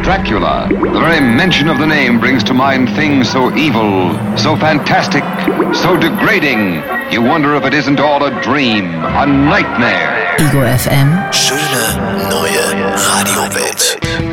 Dracula. The very mention of the name brings to mind things so evil, so fantastic, so degrading. You wonder if it isn't all a dream, a nightmare. Ego FM. Schöne neue Radiowelt.